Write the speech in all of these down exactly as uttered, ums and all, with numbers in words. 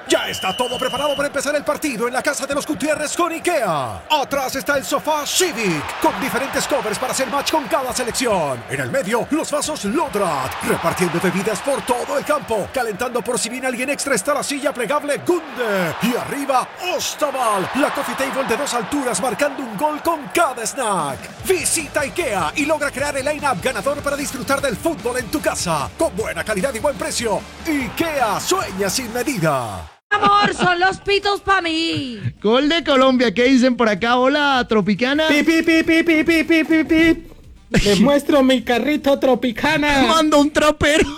Ya está todo preparado para empezar el partido en la casa de los Gutiérrez con IKEA. Atrás está el sofá Civic, con diferentes covers para hacer match con cada selección. En el medio, los vasos Lodrat, repartiendo bebidas por todo el campo. Calentando por si viene alguien extra está la silla plegable Gunde. Y arriba, Ostaval, la coffee table de dos alturas marcando un gol con cada snack. Visita IKEA y logra crear el line-up ganador para disfrutar del fútbol en tu casa. Con buena calidad y buen precio. IKEA, sueña sin medida. Amor, son los pitos para mí. Gol de Colombia, ¿qué dicen por acá? Hola, Tropicana. Pi, pi, pi, pi, pi, pi, pi, pi, pi. Les muestro mi carrito Tropicana. Manda un trapero.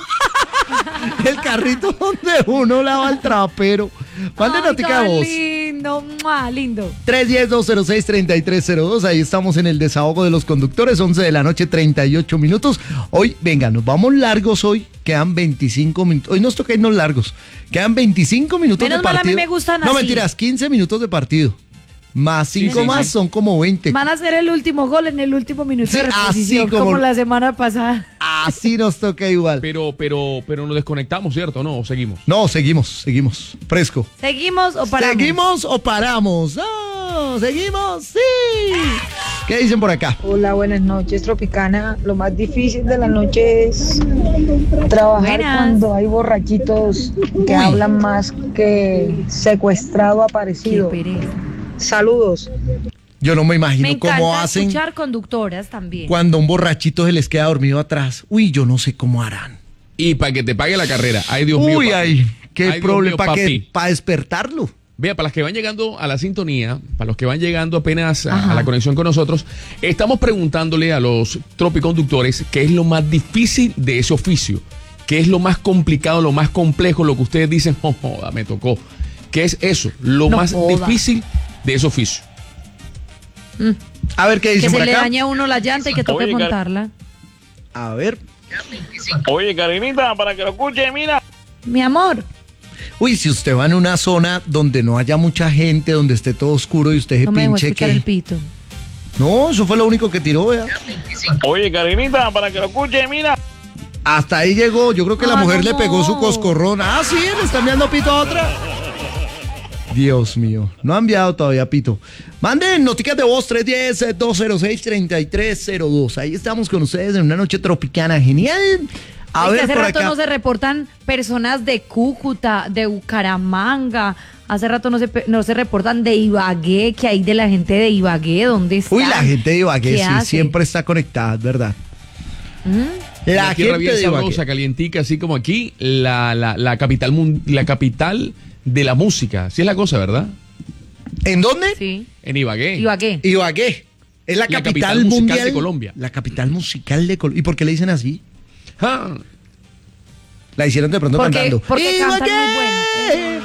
El carrito donde uno lava el trapero. Mande notica de voz. Lindo, ¡mua! Lindo. tres uno cero, dos cero seis, tres tres cero dos. Ahí estamos en el desahogo de los conductores. once de la noche, treinta y ocho minutos. Hoy, venga, nos vamos largos hoy. Quedan veinticinco minutos. Hoy nos toca irnos largos. Quedan veinticinco minutos Menos de mal, partido. a mí me gustan no, así. mentiras, quince minutos de partido. Más cinco Sí, sí, más sí. son como veinte. Van a hacer el último gol en el último minuto Sí, de así reposición, como- como la semana pasada. Así nos toca igual. Pero, pero, pero nos desconectamos, ¿cierto? ¿No? ¿O seguimos? No, seguimos, seguimos. Fresco. ¿Seguimos o paramos? ¿Seguimos o paramos? ¡No! ¿Seguimos? ¡Sí! ¿Qué dicen por acá? Hola, buenas noches, Tropicana. Lo más difícil de la noche es trabajar Buenas. cuando hay borrachitos que Uy. hablan más que secuestrado Qué aparecido. pereza. Saludos. Yo no me imagino Me encanta cómo hacen escuchar conductoras también. cuando un borrachito se les queda dormido atrás. Uy, yo no sé cómo harán. Y para que te pague la carrera. Ay, Dios mío. Uy, papi. ay, qué Ay, Dios problema. mío, ¿Para qué? papi. Para despertarlo. Vea, para los que van llegando a la sintonía, para los que van llegando apenas a, Ajá. a la conexión con nosotros, estamos preguntándole a los tropiconductores qué es lo más difícil de ese oficio, qué es lo más complicado, lo más complejo, lo que ustedes dicen, oh, joda, me tocó. ¿Qué es eso? Lo No más joda. difícil de ese oficio. A ver qué Que dicen se por le acá. dañe a uno la llanta y que toque Oye, Car- montarla. A ver. Oye, Karinita, para que lo escuche, mira. Mi amor. Uy, si usted va en una zona donde no haya mucha gente, donde esté todo oscuro y usted se No me dejó pinche escuchar que... el pito. No, eso fue lo único que tiró, vea. Oye, Karinita, para que lo escuche, mira. Hasta ahí llegó. Yo creo que la Ah, mujer no. le pegó su coscorrón. Ah, sí, le está enviando pito a otra. Dios mío, no ha enviado todavía pito. Manden noticias de voz tres uno cero, dos cero seis, tres tres cero dos. Ahí estamos con ustedes en una noche tropicana genial. A Es que ver hace por rato acá. no se reportan personas de Cúcuta, de Bucaramanga. Hace rato no se, pe- no se reportan de Ibagué, que hay de la gente de Ibagué, ¿dónde está? Uy, la gente de Ibagué ¿Qué sí hace? siempre está conectada, es verdad. ¿Mm? La Una tierra gente bien de Ibagué. sabrosa, calientica, así como aquí, la, la, la capital mun- la capital de la música. Así es la cosa, ¿verdad? ¿En dónde? Sí. En Ibagué. Ibagué. Ibagué. Es la, La capital, capital musical mundial de Colombia. La capital musical de Colombia. ¿Y por qué le dicen así? Ah, La hicieron de pronto Porque, cantando. porque cantan ¡Ibagué! muy bueno.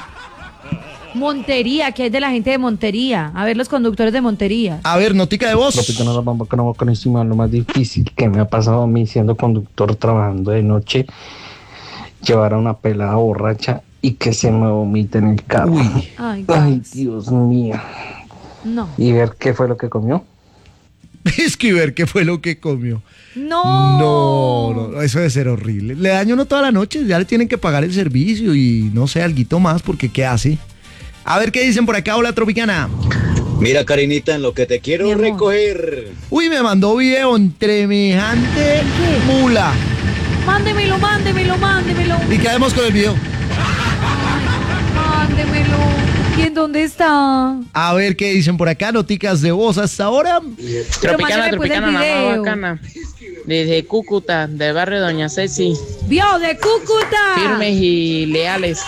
Montería, que es de la gente de Montería. A ver, los conductores de Montería. A ver, notica de voz. Tropicana, la bamba, que no va con encima. Lo más difícil que me ha pasado a mí siendo conductor trabajando de noche, llevar a una pelada borracha y que se me vomite en el carro. Uy. Ay, Ay, gas. Dios mío. No. Y ver qué fue lo que comió. Escribir qué fue lo que comió. No. No, no, no, eso debe ser horrible. Le daño no toda la noche, ya le tienen que pagar el servicio y no sé, alguito más, porque ¿qué hace? A ver qué dicen por acá, hola Tropicana. Mira, Karinita, en lo que te quiero Mi amor. recoger. Uy, me mandó video en semejante mula. Mándemelo, mándemelo, mándemelo. ¿Y qué haremos con el video? Mándemelo. ¿Y en dónde está? A ver qué dicen por acá, noticas de voz hasta ahora. Pero Tropicana, mándeme, pues, el Tropicana, la video. más bacana. Desde Cúcuta, del barrio Doña Ceci. Vio de Cúcuta. Firmes y leales.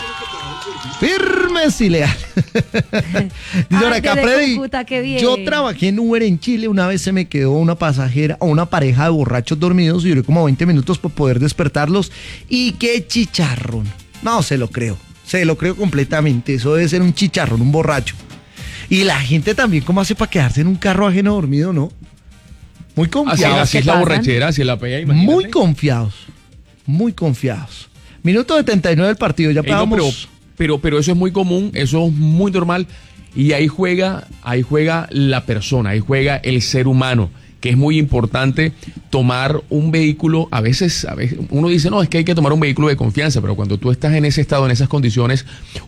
Firmes y leales. Dice por Ay, acá, desde Freddy. Cúcuta, qué bien. Yo trabajé en Uber en Chile. Una vez se me quedó una pasajera o una pareja de borrachos dormidos y duré como veinte minutos para poder despertarlos. Y qué chicharrón. No, se lo creo. Se lo creo completamente. Eso debe ser un chicharrón, un borracho. Y la gente también, ¿cómo hace para quedarse en un carro ajeno dormido, no? Muy así, confiados. así ¿Qué es la pasan? borrachera, así es la pea, imagínate. Muy confiados. Muy confiados. Minuto setenta y nueve del partido. Ya Ey, no, pero, pegamos. pero, pero eso es muy común, eso es muy normal. Y ahí juega, ahí juega la persona, ahí juega el ser humano, que es muy importante tomar un vehículo. A veces, a veces uno dice, no, es que hay que tomar un vehículo de confianza, pero cuando tú estás en ese estado, en esas condiciones,